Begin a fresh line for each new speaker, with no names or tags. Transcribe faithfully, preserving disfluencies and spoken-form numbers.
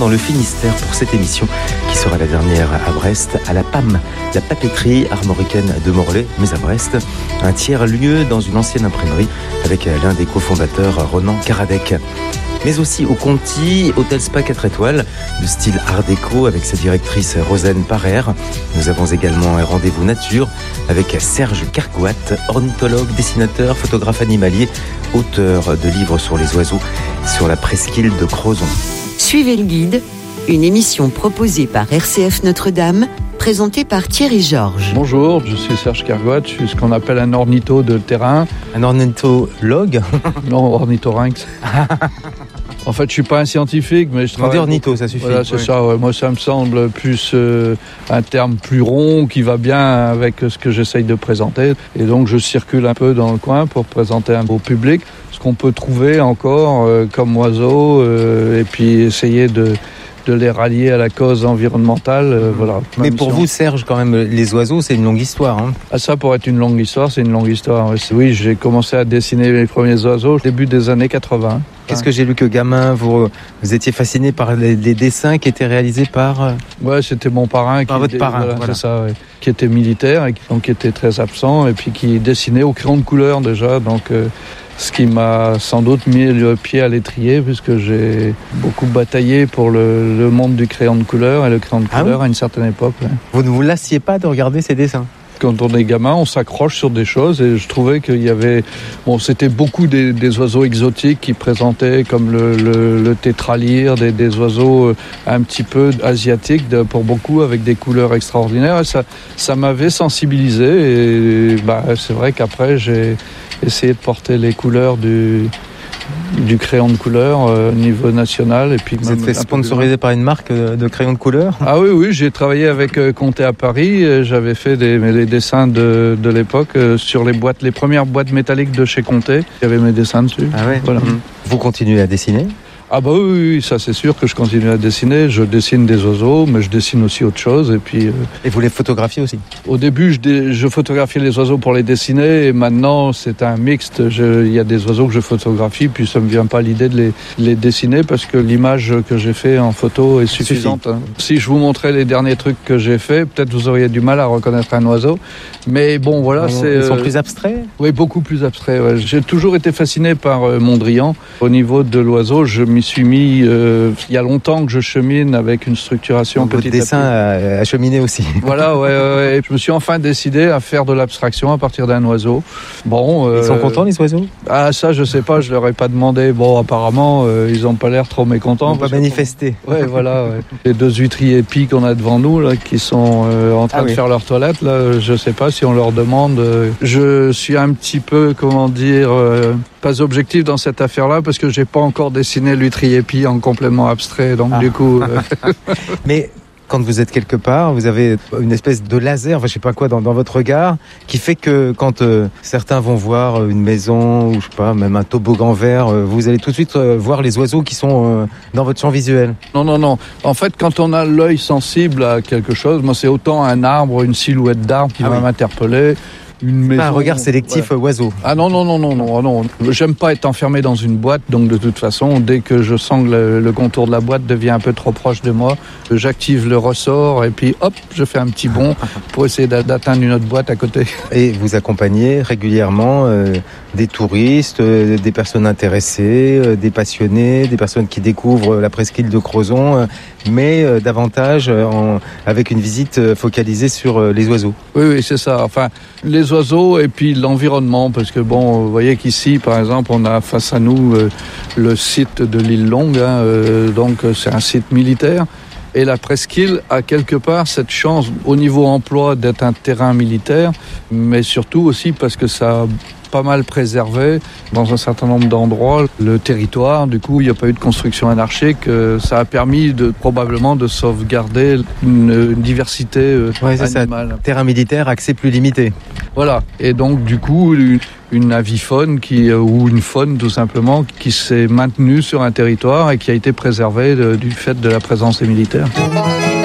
dans le Finistère pour cette émission qui sera la dernière à Brest, à la P A M, la papeterie armoricaine de Morlaix, mais à Brest. Un tiers-lieu dans une ancienne imprimerie avec l'un des cofondateurs, Ronan Karadec. Mais aussi au Conti, hôtel spa quatre étoiles, de style art déco avec sa directrice Rosanne Parer. Nous avons également un rendez-vous nature avec Serge Cargoat, ornithologue, dessinateur, photographe animalier, auteur de livres sur les oiseaux, sur la presqu'île de Crozon.
Suivez le guide, une émission proposée par R C F Notre-Dame, présentée par Thierry Georges.
Bonjour, je suis Serge Cargoat, je suis ce qu'on appelle un ornitho de terrain.
Un ornithologue?
Non, ornithorynx. En fait, je suis pas un scientifique, mais je travaille...
On dit ornitho, ça suffit.
Voilà, c'est
oui.
ça. Ouais. Moi, ça me semble plus euh, un terme plus rond qui va bien avec ce que j'essaye de présenter. Et donc, je circule un peu dans le coin pour présenter un beau public, ce qu'on peut trouver encore euh, comme oiseaux, euh, et puis essayer de... de les rallier à la cause environnementale, euh, voilà.
Mais pour vous, Serge, quand même, les oiseaux, c'est une longue histoire. Hein.
Ah, ça, pour être une longue histoire, c'est une longue histoire. Oui, j'ai commencé à dessiner les premiers oiseaux au début des années quatre-vingts.
Qu'est-ce que j'ai lu que gamin, vous, vous étiez fasciné par les, les dessins qui étaient réalisés par...
Ouais, c'était mon parrain.
Par
qui
votre
était,
parrain,
voilà,
voilà.
C'est ça, ouais. Qui était militaire, et qui, donc qui était très absent, et puis qui dessinait au crayon de couleur déjà, donc... Euh, ce qui m'a sans doute mis le pied à l'étrier, puisque j'ai beaucoup bataillé pour le, le monde du crayon de couleur, et le crayon de
Ah
couleur
oui
à une certaine époque. Ouais.
Vous ne vous lassiez pas de regarder ces dessins?
Quand on est gamin, on s'accroche sur des choses, et je trouvais qu'il y avait... Bon, c'était beaucoup des, des oiseaux exotiques qui présentaient, comme le, le, le tétralyre, des, des oiseaux un petit peu asiatiques, de, pour beaucoup, avec des couleurs extraordinaires. Et ça, ça m'avait sensibilisé, et bah, c'est vrai qu'après, j'ai essayé de porter les couleurs du... du crayon de couleur euh, au niveau national. Et puis
vous êtes fait sponsoriser par une marque de, de crayon de couleur?
Ah oui, oui, j'ai travaillé avec euh, Comté à Paris. Et j'avais fait des, des dessins de, de l'époque euh, sur les boîtes, les premières boîtes métalliques de chez Comté. Il y avait mes dessins dessus.
Ah ouais.
Voilà.
Mmh. Vous continuez à dessiner?
Ah bah oui, oui, ça c'est sûr que je continue à dessiner. Je dessine des oiseaux, mais je dessine aussi autre chose. Et puis. Euh,
et vous les photographiez aussi?
Au début, je, dé, je photographiais les oiseaux pour les dessiner, et maintenant c'est un mixte. Il y a des oiseaux que je photographie, puis ça me vient pas l'idée de les, les dessiner parce que l'image que j'ai fait en photo est suffisante. Hein. Si je vous montrais les derniers trucs que j'ai fait, peut-être vous auriez du mal à reconnaître un oiseau. Mais bon, voilà,
Ils
c'est.
Ils sont plus abstraits?
Oui, beaucoup plus abstraits. Ouais. J'ai toujours été fasciné par euh, Mondrian. Au niveau de l'oiseau, je m'y suis mis. Euh, il y a longtemps que je chemine avec une structuration petite.
Votre dessin a, a cheminé aussi.
Voilà, ouais, ouais, ouais. Je me suis enfin décidé à faire de l'abstraction à partir d'un oiseau. Bon. Euh,
ils sont contents, les oiseaux?
Ah, ça, je sais pas. Je leur ai pas demandé. Bon, apparemment, euh, ils ont pas l'air trop mécontents.
Ils n'ont pas manifesté.
Que... Ouais, voilà. Ouais. Les deux huîtriers épis qu'on a devant nous, là, qui sont euh, en train ah, de oui. faire leur toilette, là, je sais pas si on leur demande. Euh, je suis un petit peu, comment dire. Euh, pas objectif dans cette affaire-là parce que j'ai pas encore dessiné l'huîtrier-épi en complètement abstrait, donc ah. du coup... Euh...
Mais quand vous êtes quelque part, vous avez une espèce de laser, enfin je sais pas quoi, dans, dans votre regard, qui fait que quand euh, certains vont voir une maison, ou je sais pas, même un toboggan vert, euh, vous allez tout de suite euh, voir les oiseaux qui sont euh, dans votre champ visuel.
Non, non, non. En fait, quand on a l'œil sensible à quelque chose, moi c'est autant un arbre, une silhouette d'arbre qui ah va oui. m'interpeller, une maison,
pas un regard sélectif ouais. oiseau.
Ah non, non, non, non, non, non. J'aime pas être enfermé dans une boîte, donc de toute façon, dès que je sens que le, le contour de la boîte devient un peu trop proche de moi, j'active le ressort et puis hop, je fais un petit bond pour essayer d'atteindre une autre boîte à côté.
Et vous accompagnez régulièrement euh, des touristes, euh, des personnes intéressées, euh, des passionnés, des personnes qui découvrent la presqu'île de Crozon, euh, mais euh, davantage euh, en, avec une visite euh, focalisée sur euh, les oiseaux.
Oui, oui, c'est ça. Enfin, les oiseaux et puis l'environnement, parce que bon, vous voyez qu'ici, par exemple, on a face à nous euh, le site de l'île Longue, hein, euh, donc c'est un site militaire. Et la presqu'île a quelque part cette chance, au niveau emploi, d'être un terrain militaire, mais surtout aussi parce que ça a pas mal préservé dans un certain nombre d'endroits le territoire. Du coup, il n'y a pas eu de construction anarchique. Ça a permis de, probablement de sauvegarder une, une diversité euh,
ouais, c'est animale. Ça. Terrain militaire, accès plus limité.
Voilà. Et donc, du coup, une, une avifaune qui, ou une faune tout simplement qui s'est maintenue sur un territoire et qui a été préservée de, du fait de la présence des militaires.